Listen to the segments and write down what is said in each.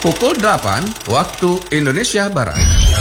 Pukul 8 waktu Indonesia Barat.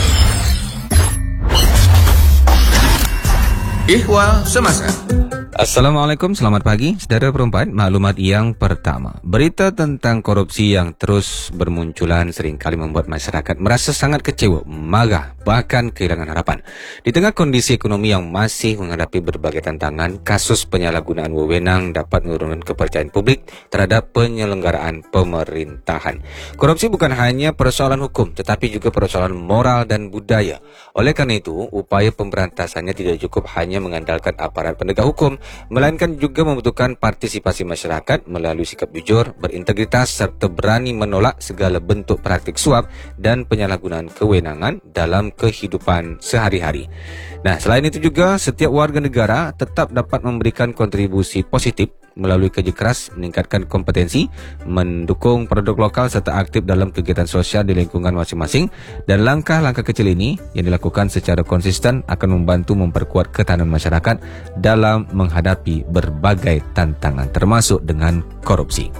Ihwal Semasa. Assalamualaikum, selamat pagi. Saudara perempuan, maklumat yang pertama. Berita tentang korupsi yang terus bermunculan seringkali membuat masyarakat merasa sangat kecewa, marah, bahkan kehilangan harapan. Di tengah kondisi ekonomi yang masih menghadapi berbagai tantangan, kasus penyalahgunaan wewenang dapat menurunkan kepercayaan publik terhadap penyelenggaraan pemerintahan. Korupsi bukan hanya persoalan hukum, tetapi juga persoalan moral dan budaya. Oleh karena itu, upaya pemberantasannya tidak cukup hanya mengandalkan aparat penegak hukum, melainkan juga membutuhkan partisipasi masyarakat melalui sikap jujur, berintegritas, serta berani menolak segala bentuk praktik suap dan penyalahgunaan kewenangan dalam kehidupan sehari-hari. Nah, selain itu juga, setiap warga negara tetap dapat memberikan kontribusi positif melalui kerja keras, meningkatkan kompetensi, mendukung produk lokal serta aktif dalam kegiatan sosial di lingkungan masing-masing. Dan langkah-langkah kecil ini yang dilakukan secara konsisten akan membantu memperkuat ketahanan masyarakat dalam menghadapi berbagai tantangan termasuk dengan korupsi.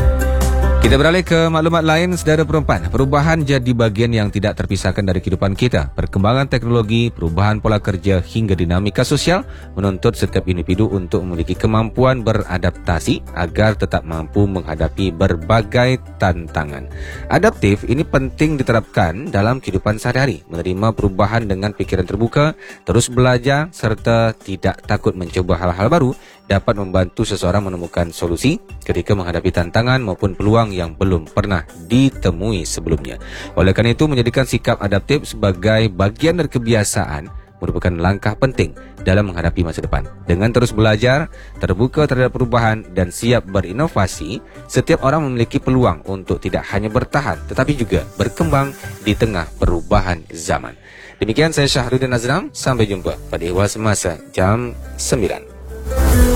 Kita beralih ke maklumat lain, saudara perempuan. Perubahan jadi bagian yang tidak terpisahkan dari kehidupan kita. Perkembangan teknologi, perubahan pola kerja hingga dinamika sosial menuntut setiap individu untuk memiliki kemampuan beradaptasi agar tetap mampu menghadapi berbagai tantangan. Adaptif ini penting diterapkan dalam kehidupan sehari-hari, menerima perubahan dengan pikiran terbuka, terus belajar serta tidak takut mencoba hal-hal baru dapat membantu seseorang menemukan solusi ketika menghadapi tantangan maupun peluang yang belum pernah ditemui sebelumnya. Oleh karena itu, menjadikan sikap adaptif sebagai bagian dari kebiasaan merupakan langkah penting dalam menghadapi masa depan. Dengan terus belajar, terbuka terhadap perubahan dan siap berinovasi, setiap orang memiliki peluang untuk tidak hanya bertahan tetapi juga berkembang di tengah perubahan zaman. Demikian saya Syahrudin Azram, sampai jumpa pada Ihwal Semasa jam 9.